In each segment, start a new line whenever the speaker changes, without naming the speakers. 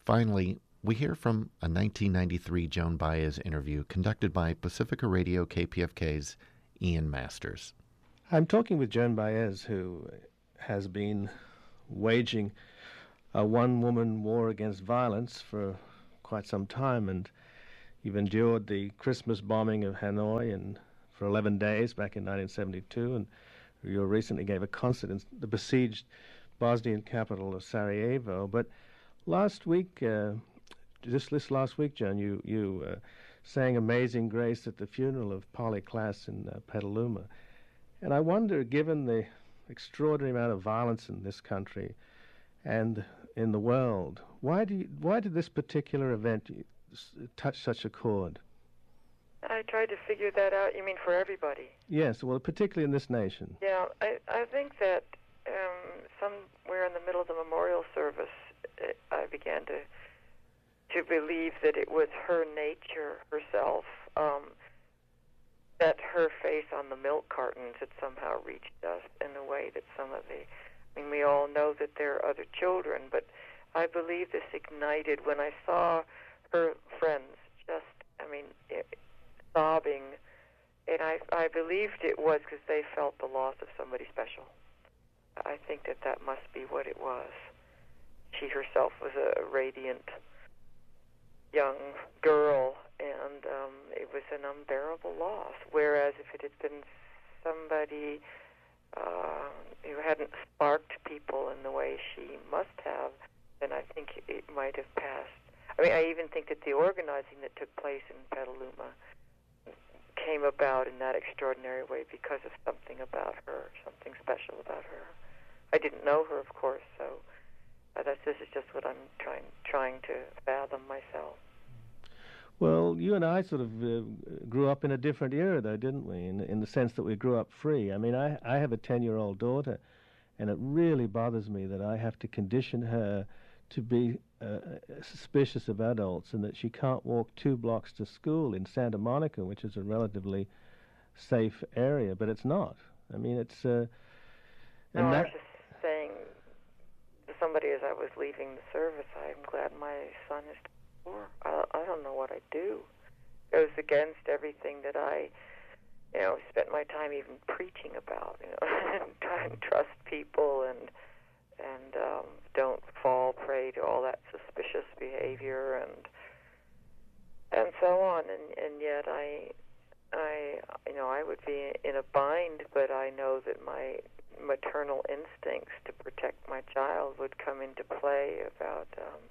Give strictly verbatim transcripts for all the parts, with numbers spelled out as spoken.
Finally, we hear from a nineteen ninety-three Joan Baez interview conducted by Pacifica Radio K P F K's Ian Masters.
I'm talking with Joan Baez, who has been waging a one-woman war against violence for quite some time, and you've endured the Christmas bombing of Hanoi and for eleven days back in nineteen seventy-two, and you recently gave a concert in the besieged Bosnian capital of Sarajevo. But last week, uh, just this last week, Joan, you, you uh, sang Amazing Grace at the funeral of Polly Klaas in uh, Petaluma. And I wonder, given the extraordinary amount of violence in this country and in the world, why do you, why did this particular event touch such a chord?
I tried to figure that out. You mean for everybody?
Yes, well, particularly in this nation.
Yeah, I, I think that um, somewhere in the middle of the memorial service, it, I began to to believe that it was her nature herself, um, that her face on the milk cartons had somehow reached us in a way that some of the, I mean, we all know that there are other children, but I believe this ignited when I saw her friends just, I mean, it, sobbing, and I, I believed it was because they felt the loss of somebody special. I think that that must be what it was. She herself was a radiant young girl, and um, it was an unbearable loss, whereas if it had been somebody uh, who hadn't sparked people in the way she must have, then I think it might have passed. I mean, I even think that the organizing that took place in Petaluma came about in that extraordinary way because of something about her, something special about her. I didn't know her, of course, so uh, that's, this is just what I'm trying trying to fathom myself.
Well, you and I sort of uh, grew up in a different era, though, didn't we, in, in the sense that we grew up free. I mean, I, I have a ten-year-old daughter, and it really bothers me that I have to condition her to be uh, suspicious of adults and that she can't walk two blocks to school in Santa Monica, which is a relatively safe area, but it's not. I mean, it's... Uh,
no, I was just saying to somebody as I was leaving the service, I'm glad my son is poor. I, I don't know what I'd do. It goes against everything that I, you know, spent my time even preaching about, you know, try and trust people and and um, don't fall prey to all that suspicious behavior and and so on. And, and yet I, I, you know, I would be in a bind, but I know that my maternal instincts to protect my child would come into play about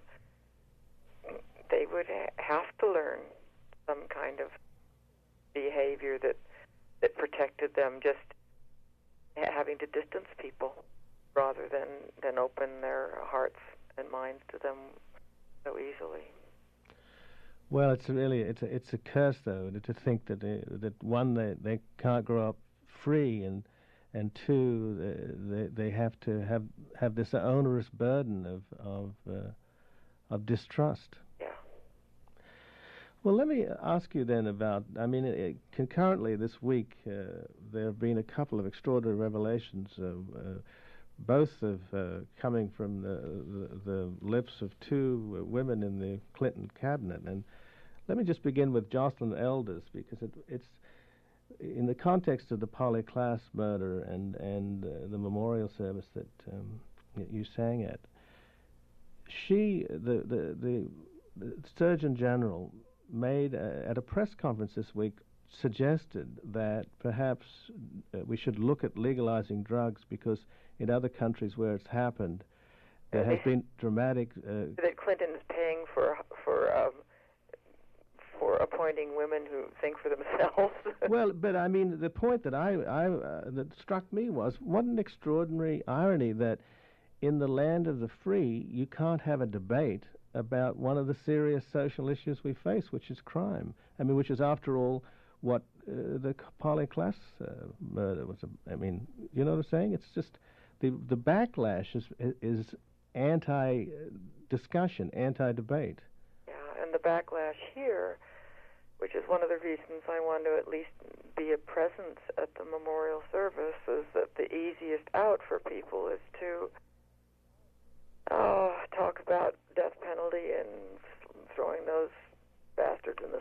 um, they would ha- have to learn some kind of behavior that that protected them, just ha- having to distance people rather than, than open their hearts and minds to them so easily.
Well, it's really it's a, it's a curse, though, to think that they, that one they, they can't grow up free, and and two they they have to have have this onerous burden of of uh, of distrust.
Yeah.
Well, let me ask you then about, I mean, it, concurrently this week uh, there have been a couple of extraordinary revelations, uh, uh, both of uh, coming from the, the, the lips of two uh, women in the Clinton cabinet. And let me just begin with Jocelyn Elders, because it, it's in the context of the Polly Klaas murder and, and uh, the memorial service that um, you sang at. She, the, the, the, the Surgeon General, made uh, at a press conference this week suggested that perhaps uh, we should look at legalizing drugs because in other countries where it's happened there has been dramatic uh,
that Clinton is paying for for um, for appointing women who think for themselves.
Well, but I mean the point that I, I uh, that struck me was what an extraordinary irony that in the land of the free you can't have a debate about one of the serious social issues we face, which is crime. I mean, which is, after all, what uh, the Polly Klaas uh, murder was. I mean, you know what I'm saying? It's just the the backlash is is anti-discussion, anti-debate.
Yeah, and the backlash here, which is one of the reasons I want to at least be a presence at the memorial service, is that the easiest out for people is to Oh, talk about death penalty and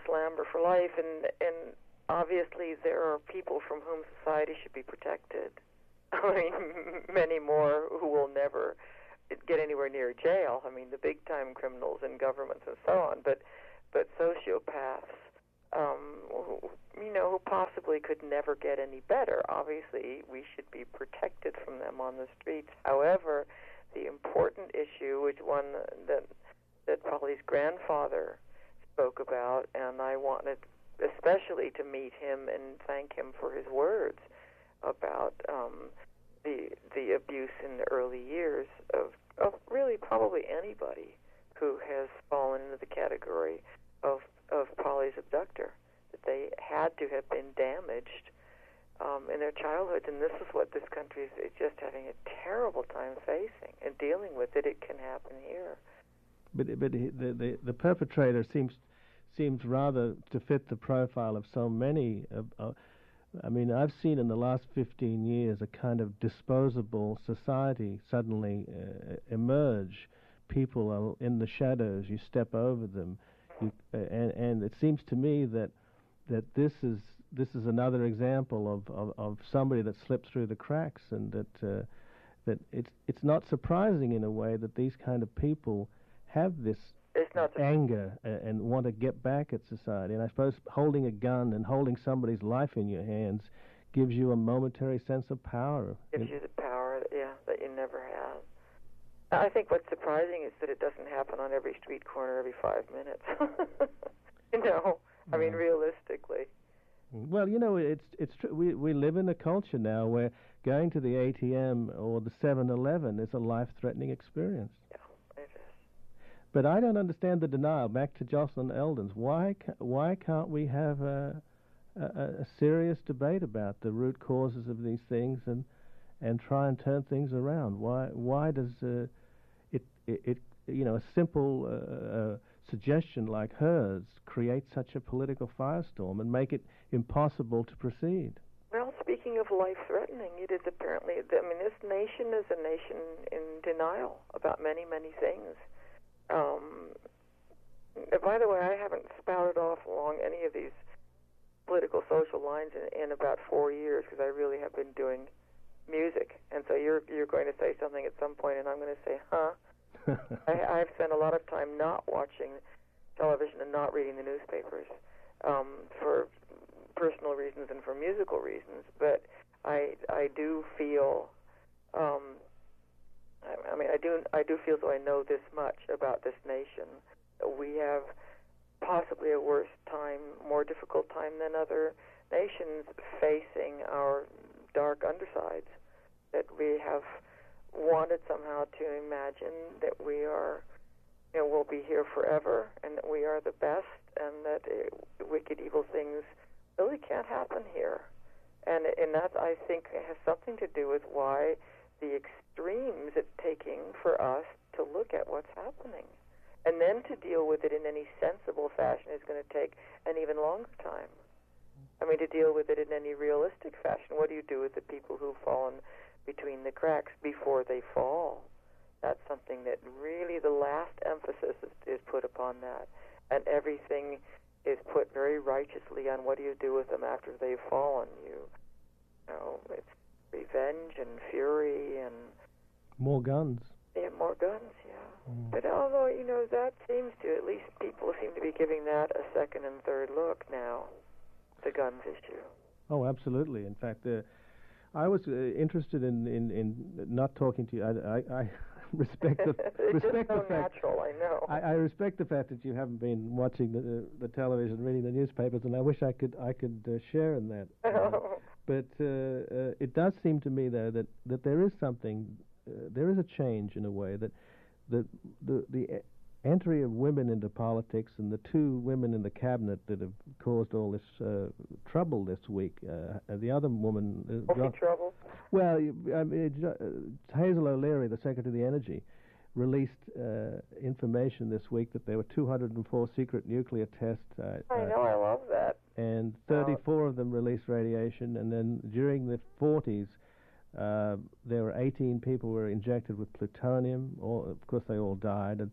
slammer for life, and and obviously there are people from whom society should be protected. I mean, many more who will never get anywhere near jail. I mean, the big-time criminals in governments and so on, but but sociopaths, um, who, you know, who possibly could never get any better. Obviously, we should be protected from them on the streets. However, the important issue, which one that that Polly's grandfather spoke about, and I wanted especially to meet him and thank him for his words about um, the the abuse in the early years of, of really probably anybody who has fallen into the category of of Polly's abductor, that they had to have been damaged um, in their childhoods, and this is what this country is, is just having a terrible time facing and dealing with it. It can happen here.
But but the the, the perpetrator seems seems rather to fit the profile of so many. Uh, uh, I mean, I've seen in the last fifteen years a kind of disposable society suddenly uh, emerge. People are in the shadows. You step over them, you, uh, and and it seems to me that that this is this is another example of, of, of somebody that slipped through the cracks, and that uh, that it's it's not surprising in a way that these kind of people have this
It's not
anger uh, and want to get back at society. And I suppose holding a gun and holding somebody's life in your hands gives you a momentary sense of power.
Gives you the power, yeah, that you never had. I think what's surprising is that it doesn't happen on every street corner every five minutes. you know, I mean, realistically.
Well, you know, it's it's true. We we live in a culture now where going to the A T M or the seven eleven is a life-threatening experience.
Yeah, it is.
But I don't understand the denial. Back to Jocelyn Eldens. Why ca- why can't we have a, a, a serious debate about the root causes of these things and and try and turn things around? Why why does uh, it, it it you know a simple uh, uh, suggestion like hers create such a political firestorm and make it impossible to proceed?
Well, speaking of life-threatening, it is apparently, I mean, this nation is a nation in denial about many, many things. Um, by the way, I haven't spouted off along any of these political social lines in, in about four years because I really have been doing music. And so you're you're going to say something at some point, and I'm going to say, huh? I, I've spent a lot of time not watching television and not reading the newspapers um, for personal reasons and for musical reasons. But I I do feel, um, I, I mean, I do I do feel so I know this much about this nation. We have possibly a worse time, more difficult time than other nations facing our dark undersides. That we have wanted somehow to imagine that we are, you know, we'll be here forever, and that we are the best, and that it, wicked, evil things really can't happen here. And and that, I think, has something to do with why the extremes it's taking for us to look at what's happening. And then to deal with it in any sensible fashion is going to take an even longer time. I mean, to deal with it in any realistic fashion. What do you do with the people who've fallen between the cracks before they fall? That's something that really the last emphasis is, is put upon that. And everything is put very righteously on what do you do with them after they've fallen. You, you know, it's revenge and fury and...
More guns.
Yeah, more guns, yeah.
Mm.
But although, you know, that seems to, at least people seem to be giving that a second and third look now, the guns issue.
Oh, absolutely. In fact, uh, I was uh, interested in, in, in not talking to you. I, I, I respect the
it's
respect
just so
the fact.
natural, I know.
I, I respect the fact that you haven't been watching the the television, reading the newspapers, and I wish I could I could uh, share in that. Uh, but uh, uh, it does seem to me, though, that, that there is something, uh, there is a change in a way that the the the entry of women into politics and the two women in the cabinet that have caused all this uh, trouble this week. Uh, the other woman...
Uh, John, trouble?
Well, I mean, uh, Hazel O'Leary, the Secretary of the Energy, released uh, information this week that there were two hundred four secret nuclear tests. Uh,
I know, uh, I love that.
And thirty-four oh. of them released radiation, and then during the forties, uh, there were eighteen people who were injected with plutonium. All, of course, they all died, and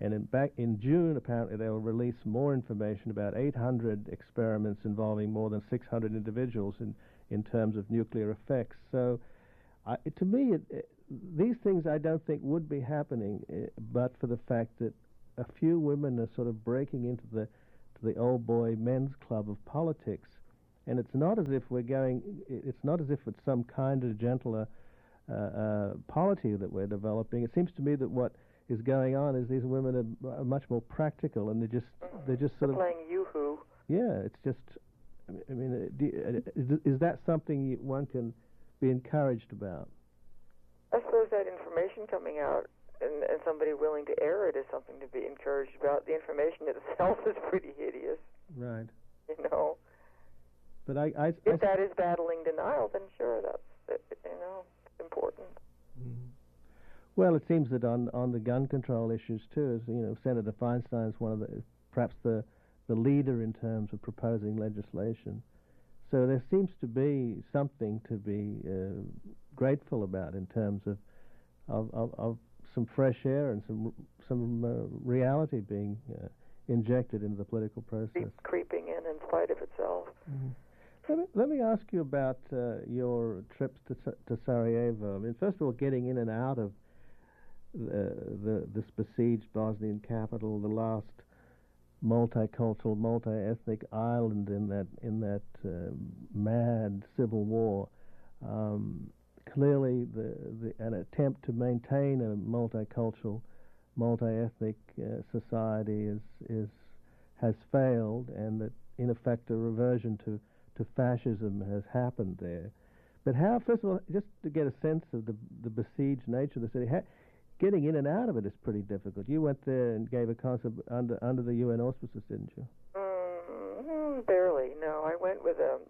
And in back in June, apparently, they will release more information about eight hundred experiments involving more than six hundred individuals in, in terms of nuclear effects. So, I, to me, it, it, these things I don't think would be happening, uh, but for the fact that a few women are sort of breaking into the to the old boy men's club of politics. And it's not as if we're going. It's not as if it's some kinder, gentler uh, uh, polity that we're developing. It seems to me that what is going on is these women are, are much more practical, and they're just they're just sort
they're
of
playing yoo-hoo.
Yeah, it's just. I mean, uh, do you, uh, is, is that something you, one can be encouraged about?
I suppose that information coming out and, and somebody willing to air it is something to be encouraged about. The information itself is pretty hideous.
Right.
You know.
But I, I,
if
I,
that is battling denial, then sure, that's you know important.
Mm-hmm. Well, it seems that on, on the gun control issues too, as you know, Senator Feinstein is one of the perhaps the the leader in terms of proposing legislation. So there seems to be something to be uh, grateful about in terms of of, of of some fresh air and some some uh, reality being uh, injected into the political process.
Creeping in in spite of itself.
Mm-hmm. Let me, let me ask you about uh, your trips to to Sarajevo. I mean, first of all, getting in and out of the, the this besieged Bosnian capital, the last multicultural, multi-ethnic island in that in that uh, mad civil war. Um, clearly, the, the an attempt to maintain a multicultural, multi-ethnic uh, society is is has failed, and that in effect a reversion to to fascism has happened there. But how, first of all, just to get a sense of the the besieged nature of the city, how, getting in and out of it is pretty difficult. You went there and gave a concert under under the U N auspices, didn't you?
Mm, barely. No, I went with a.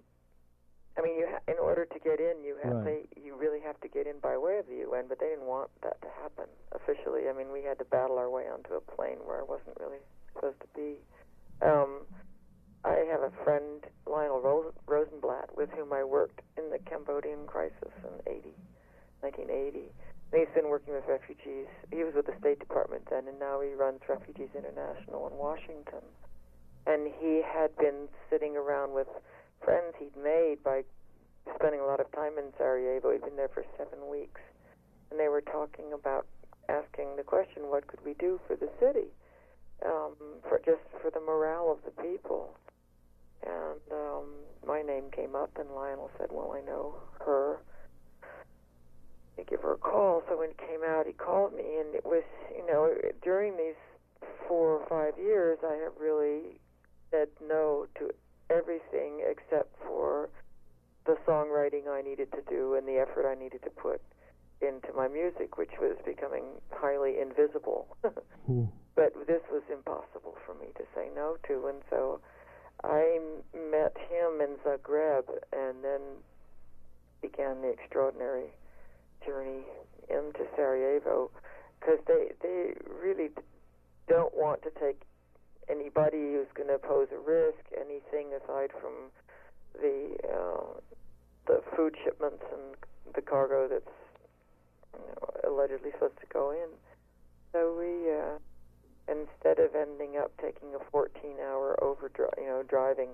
I mean, you ha- in order to get in, you have
Right.
they, you really have to get in by way of the U N, but they didn't want that to happen officially. I mean, we had to battle our way onto a plane where I wasn't really supposed to be. Um, I have a friend, Lionel Ros- Rosenblatt, with whom I worked in the Cambodian crisis in eighty, nineteen eighty. And he's been working with refugees. He was with the State Department then, and now he runs Refugees International in Washington. And he had been sitting around with friends he'd made by spending a lot of time in Sarajevo. He'd been there for seven weeks. And they were talking about asking the question, what could we do for the city? Um, for just for the morale of the people. And um, my name came up, and Lionel said, well, I know her. I give her a call. So when it came out, he called me, and it was, you know, during these four or five years, I have really said no to everything except for the songwriting I needed to do and the effort I needed to put into my music, which was becoming highly invisible.
Hmm.
But this was impossible for me to say no to, and so I met him in Zagreb and then began the extraordinary journey into Sarajevo, because they, they really don't want to take anybody who's going to pose a risk, anything aside from the uh, the food shipments and the cargo that's you know, allegedly supposed to go in. So we, uh, instead of ending up taking a fourteen-hour overdrive, you know, driving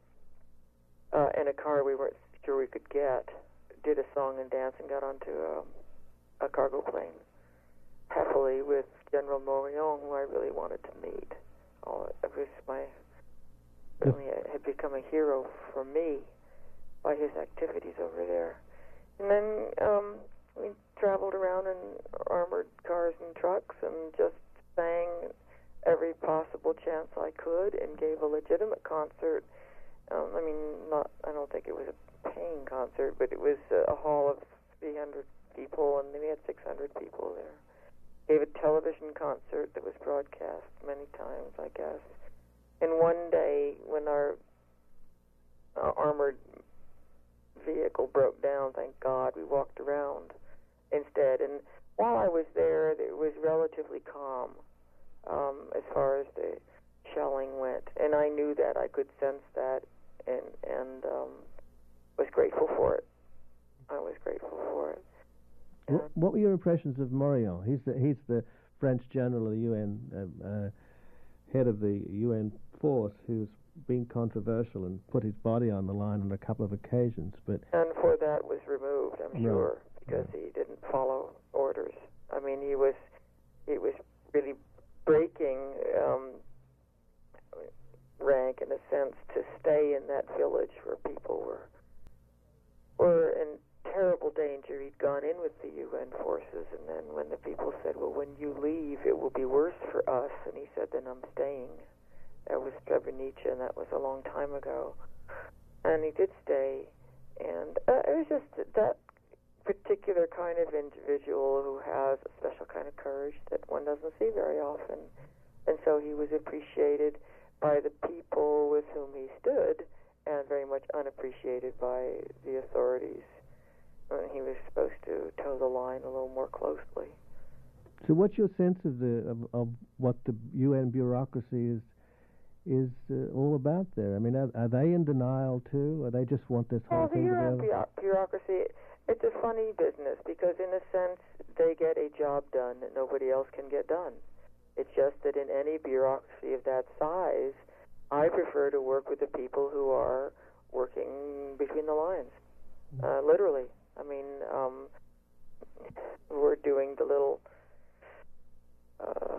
uh, in a car we weren't sure we could get, did a song and dance and got onto a, a cargo plane, happily with General Morillon, who I really wanted to meet. Oh, it was my really had become a hero for me by his activities over there. And then um, we traveled around in armored cars and trucks and just sang every possible chance I could and gave a legitimate concert. Um, I mean, not I don't think it was a paying concert, but it was a hall of three hundred people, and we had six hundred people there. Gave a television concert that was broadcast many times, I guess. And one day, when our uh, armored vehicle broke down, thank God, we walked around instead. And while I was there, it was relatively calm um, as far as the shelling went. And I knew that. I could sense that and, and um, was grateful for it. I was grateful for it.
What, what were your impressions of Morillon? He's the he's the French general of the U N, uh, uh, head of the U N force, who's been controversial and put his body on the line on a couple of occasions. But
and for that was removed, I'm
Right.
sure, because
Right.
he didn't follow orders. I mean, he was he was really breaking um, rank in a sense to stay in that village where people were were in terrible danger. He'd gone in with the U N forces, and then when the people said, well, when you leave, it will be worse for us, and he said, then I'm staying. That was Srebrenica, and that was a long time ago. And he did stay, and uh, it was just that particular kind of individual who has a special kind of courage that one doesn't see very often. And so he was appreciated by the people with whom he stood, and very much unappreciated by the authorities. And he was supposed to toe the line a little more closely.
so, what's your sense of the of, of what the U N bureaucracy is is uh, all about there? I mean, are, are they in denial too, or they just want this whole
Well, the
thing
U N
to be over?
bu- bureaucracy, it's a funny business because, in a sense, they get a job done that nobody else can get done. It's just that in any bureaucracy of that size, I prefer to work with the people who are working between the lines, uh, literally. I mean, um, we're doing the little uh,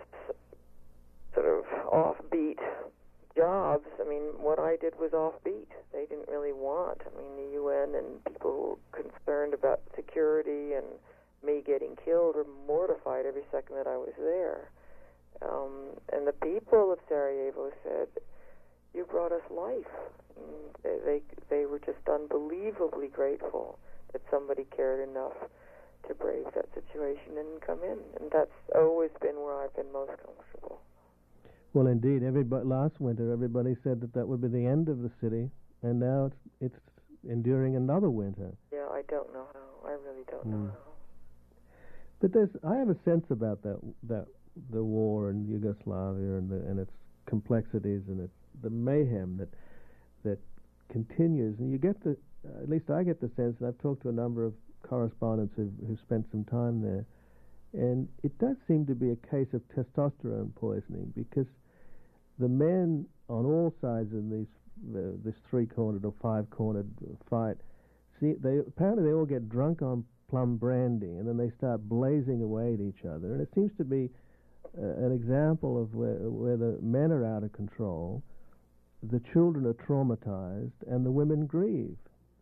sort of offbeat jobs. I mean, what I did was offbeat. They didn't really want. I mean, the U N and people who were concerned about security and me getting killed were mortified every second that I was there. Um, and the people of Sarajevo said, you brought us life. And they, they, they were just unbelievably grateful that somebody cared enough to brave that situation and come in. And that's always been where I've been most comfortable.
Well, indeed, everybody, last winter everybody said that that would be the end of the city, and now it's, it's enduring another winter.
Yeah, I don't know how. I really don't
Mm.
know how.
But there's, I have a sense about that that the war in Yugoslavia and the, and its complexities and it, the mayhem that that continues, and you get the, at least I get the sense, and I've talked to a number of correspondents who who spent some time there, and it does seem to be a case of testosterone poisoning, because the men on all sides in these uh, this three-cornered or five-cornered fight, see, they apparently they all get drunk on plum brandy, and then they start blazing away at each other, and it seems to be uh, an example of where where the men are out of control, the children are traumatized, and the women grieve.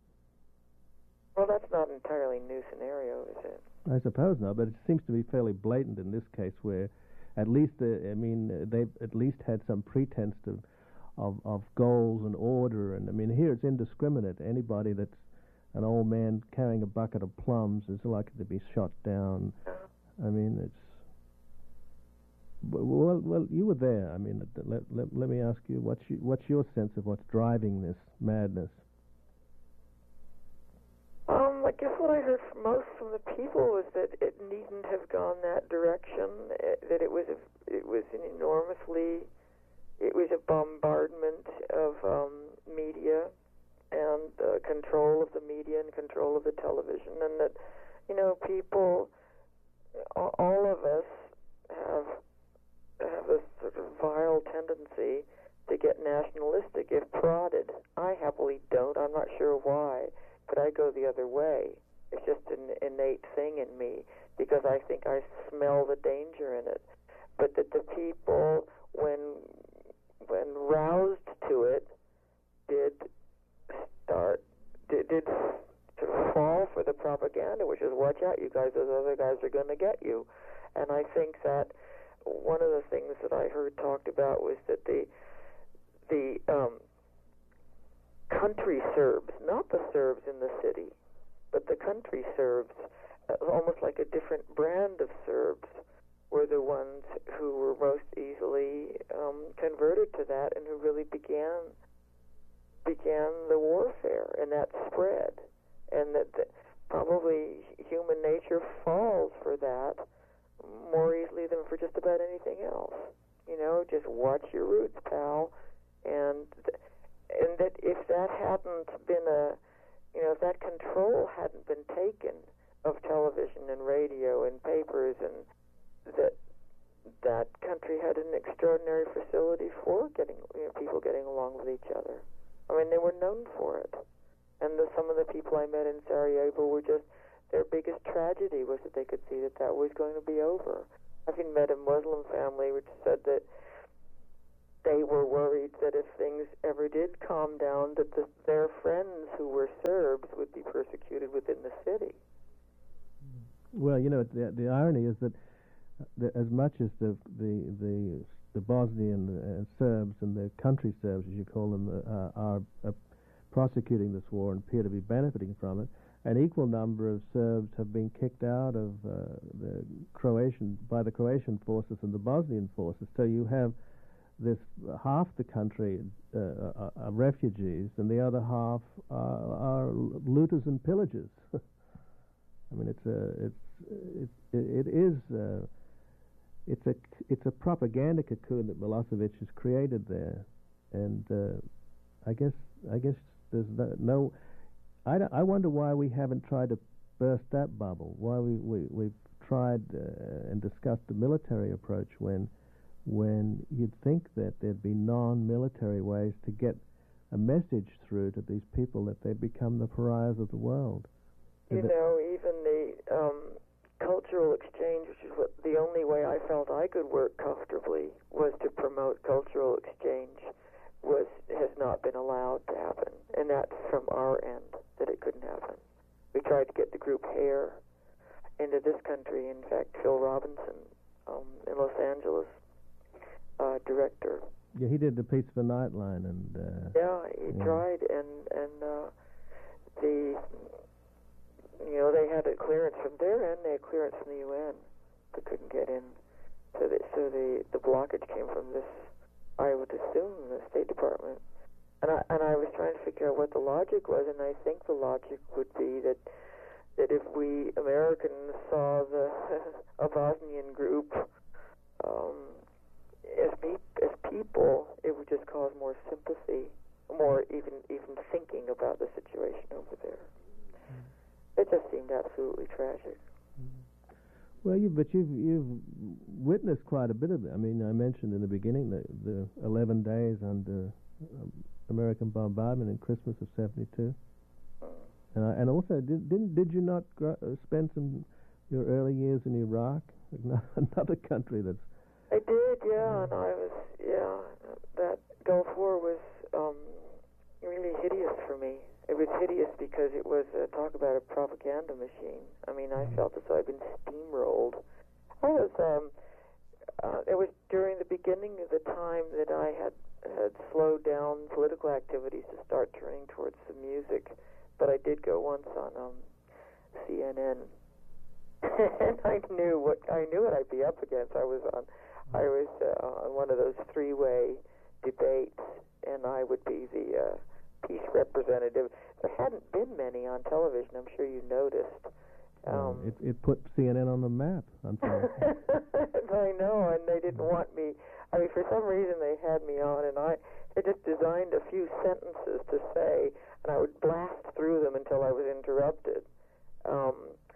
Well, that's not an entirely new scenario, is it?
I suppose not, but it seems to be fairly blatant in this case, where at least, uh, I mean, uh, they've at least had some pretense of, of of goals and order, and I mean, here it's indiscriminate. Anybody that's an old man carrying a bucket of plums is likely to be shot down. I mean, it's well, well, you were there. I mean, let let, let me ask you, what's you, what's your sense of what's driving this madness?
Um, I guess what I heard from most from the people was that it needn't have gone that direction. It, that it was a, it was an enormously, it was a bombardment of um, media and uh, control of the media and control of the television, and that, you know, people, all of us have have this sort of vile tendency to get nationalistic if prodded. I happily don't. I'm not sure why. But I go the other way. It's just an innate thing in me because I think I smell the danger in it. But that the people, when when roused to it, did start did, did sort of fall for the propaganda, which is watch out, you guys, those other guys are going to get you. And I think that one of the things that I heard talked about was that the the um, country Serbs, not the Serbs in the city, but the country Serbs, uh, almost like a different brand of Serbs, were the ones who were most easily um, converted to that and who really began began the warfare, and that spread, and that the, probably human nature falls for that more easily than for just about anything else. You know, just watch your roots, pal, and. Th- And that if that hadn't been a, you know, if that control hadn't been taken of television and radio and papers, and that met in Sarajevo were just, their biggest tragedy was that they could see that that was going to be over. Having met a Muslim family which said that they were worried that if things ever did calm down, that the, their friends who were Serbs would be persecuted within the city.
Well, you know, the, the irony is that the, as much as the the the, the Bosnian uh, Serbs and the country Serbs, as you call them, uh, are uh, prosecuting this war and appear to be benefiting from it, an equal number of Serbs have been kicked out of uh, the Croatian by the Croatian forces and the Bosnian forces. So you have this uh, half the country uh, are, are refugees, and the other half are, are looters and pillagers. I mean, it's a it's it, it is uh, it's a it's a propaganda cocoon that Milosevic has created there, and uh, I guess I guess there's no. no I, I wonder why we haven't tried to burst that bubble. Why we we we've tried uh, and discussed the military approach when. when you'd think that there'd be non-military ways to get a message through to these people that they become the pariahs of the world.
You know, even the um, cultural exchange, which is what the only way I felt I could work comfortably was to promote cultural exchange, was has not been allowed to happen, and that's from our end that it couldn't happen. We tried to get the group Hair into this country. In fact, Phil Robinson um, in Los Angeles. Uh, director.
Yeah, he did the Peace for Nightline, and uh,
yeah, he yeah. tried, and and uh, the you know they had a clearance from their end, they had clearance from the U N, but couldn't get in. So the so the the blockage came from this, I would assume, the State Department, and I and I was trying to figure out what the logic was, and I think the logic would be that that if we Americans saw the a Bosnian group. Um, As, pe- as people, it would just cause more sympathy, more even even thinking about the situation over there. Mm. It just seemed absolutely tragic.
Mm. Well, you but you've you've witnessed quite a bit of it. I mean, I mentioned in the beginning the the eleven days under um, American bombardment in Christmas of seventy-two, mm. and I, and also did didn't did you not gr- spend some your early years in Iraq, another country that's
I did, yeah, and I was, yeah, that Gulf War was um, really hideous for me. It was hideous because it was, uh, talk about a propaganda machine. I mean, I felt as though I'd been steamrolled. I was, um, uh, it was during the beginning of the time that I had, had slowed down political activities to start turning towards the music, but I did go once on um, C N N, and I knew what, I knew what I'd be up against. I was on... I was uh, on one of those three-way debates, and I would be the uh, peace representative. There hadn't been many on television. I'm sure you noticed. Um,
it, it put C N N on the map, unfortunately.
I know, and they didn't want me. I mean, for some reason they had me on, and I had just designed a few sentences to say, and I would blast through them until I was interrupted. Um,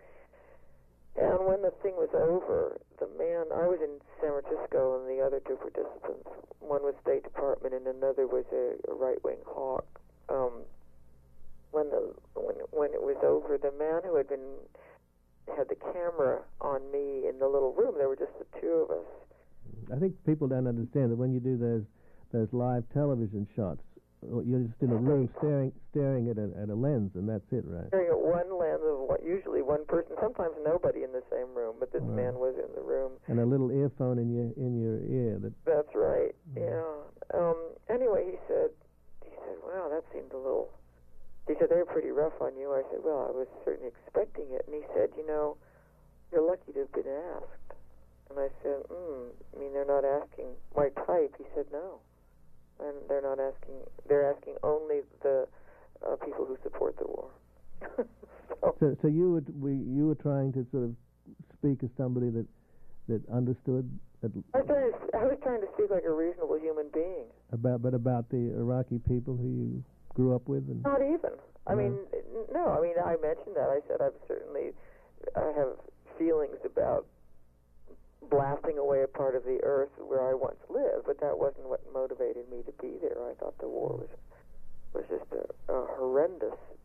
And when the thing was over, the man, I was in San Francisco, and the other two participants, one was State Department and another was a, a right-wing hawk. Um, when the when when it was over, the man who had been had the camera on me in the little room, there were just the two of us.
I think people don't understand that when you do those those live television shots, you're just in a room staring staring at a, at a lens, and that's it, right?
Staring at one lens of what, usually one person, sometimes nobody in the same room, but this right. man was in the room.
And a little earphone in your in your ear. That
That's right. Mm. Yeah. Um, anyway, he said, he said, "Wow, that seemed a little." He said, "They were pretty rough on you." I said, "Well, I was certainly expecting it." And he said, "You know, you're lucky to have been asked." And I said, "Hmm. I mean, they're not asking my type." He said, "No." And they're not asking, they're asking only the uh, people who support the war. so,
so, so you, would, we, you were trying to sort of speak as somebody that, that understood? That
I, was trying to, I was trying to speak like a reasonable human being.
About, but about the Iraqi people who you grew up with? And
not even. I
no.
mean, no, I mean, I mentioned that. I said I've certainly, I have feelings about blasting away a part of the earth where I once lived, but that wasn't what motivated me to be there. I thought the war was was just a, a horrendous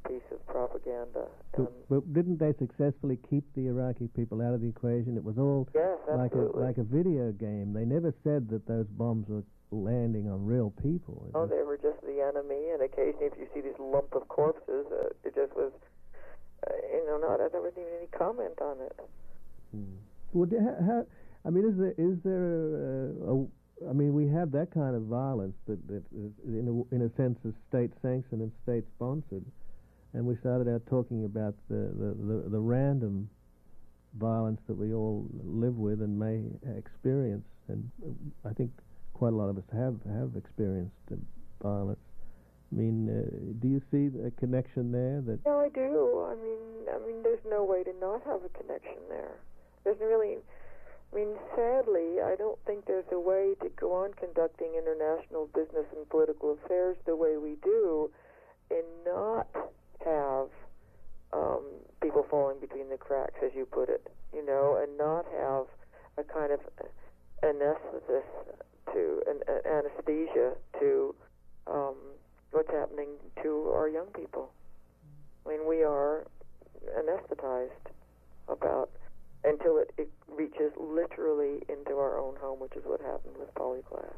piece of propaganda.
But, but didn't they successfully keep the Iraqi people out of the equation? It was all
yes,
like a like a video game. They never said that those bombs were landing on real people.
Oh, they were just the enemy, and occasionally if you see these lump of corpses, uh, it just was, uh, you know, not, there wasn't even any comment on it.
Hmm. Well, how, how, I mean, is there, is there a, a I mean, we have that kind of violence that, that is, in a, in a sense, is state-sanctioned and state-sponsored. And we started out talking about the, the, the, the random violence that we all live with and may experience. And I think quite a lot of us have, have experienced violence. I mean, uh, do you see a connection there? That
yeah, I do. I mean, I mean, there's no way to not have a connection there. There's really... I mean, sadly, I don't think there's a way to go on conducting international business and political affairs the way we do and not have um, people falling between the cracks, as you put it, you know, and not have a kind of anesthesis to, an, an anesthesia to um, what's happening to our young people. I mean, we are anesthetized about until it, it reaches literally into our own home, which is what happened with Polyclass.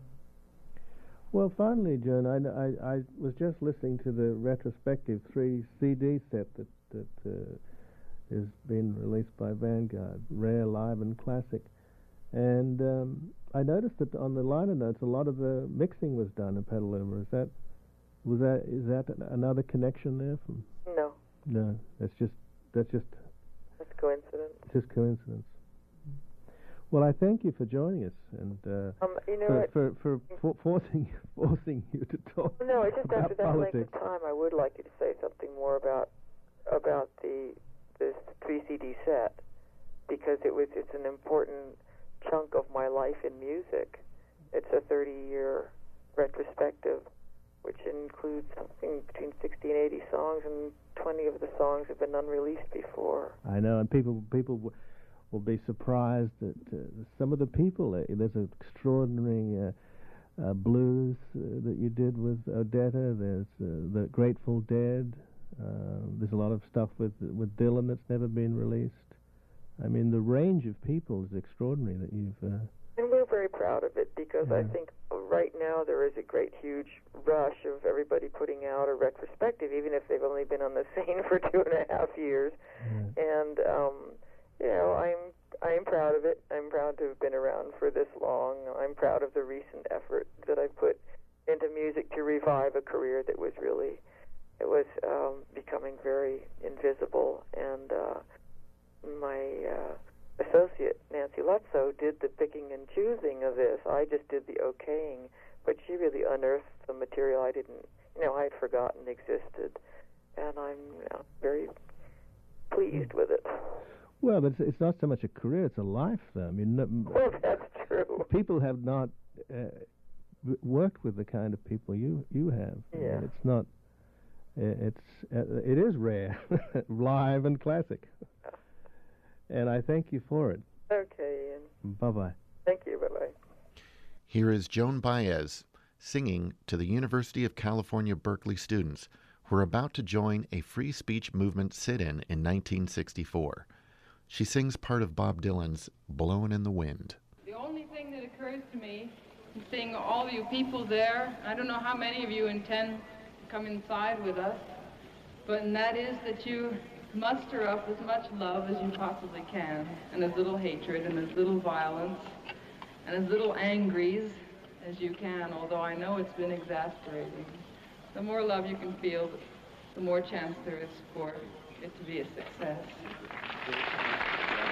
Well, finally, Joan, I, I, I was just listening to the retrospective three C D set that, that uh, is being released by Vanguard, Rare, Live, and Classic. And um, I noticed that on the liner notes, a lot of the mixing was done in Petaluma. Is that, was that, is that another connection there? From?
No.
No, that's just, that's just...
That's coincidence.
Just coincidence. Well, I thank you for joining us, and uh,
um, you know
for,
what?
for, for, for forcing forcing you to talk.
No, it's just
about
after that
politics.
length of time, I would like you to say something more about about the this three C D set, because it was it's an important chunk of my life in music. It's a thirty-year retrospective, which includes something between sixty and eighty songs, and twenty of the songs have been unreleased before.
I know, and people people w- will be surprised that uh, some of the people. Uh, there's an extraordinary uh, uh, blues uh, that you did with Odetta. There's uh, the Grateful Dead. Uh, there's a lot of stuff with with Dylan that's never been released. I mean, the range of people is extraordinary that you've. Uh,
And we're very proud of it, because
yeah.
I think right now there is a great, huge rush of everybody putting out a retrospective, even if they've only been on the scene for two and a half years.
yeah.
And, um, you know, I'm I'm proud of it. I'm proud to have been around for this long. I'm proud of the recent effort that I've put into music to revive a career that was really, it was um, becoming very invisible. And uh, my... Uh, associate Nancy Lutzow did the picking and choosing of this. I just did the okaying, but she really unearthed some material I didn't, you know, I had forgotten existed, and I'm you know, very pleased with it.
Well, but it's, it's not so much a career; it's a life, though. I mean, no,
Well, that's true.
people have not uh, w- worked with the kind of people you you have. I mean,
Yeah.
it's not. uh, It's uh, it is rare, live and classic. And I thank you for it.
Okay, Ian.
Bye-bye.
Thank you. Bye-bye.
Here is Joan Baez singing to the University of California, Berkeley students who are about to join a free speech movement sit-in in nineteen sixty-four. She sings part of Bob Dylan's Blowin' in the Wind.
The only thing that occurs to me, seeing all of you people there, I don't know how many of you intend to come inside with us, but and that is that you muster up as much love as you possibly can, and as little hatred, and as little violence, and as little angries as you can, although I know it's been exasperating. The more love you can feel, the more chance there is for it to be a success.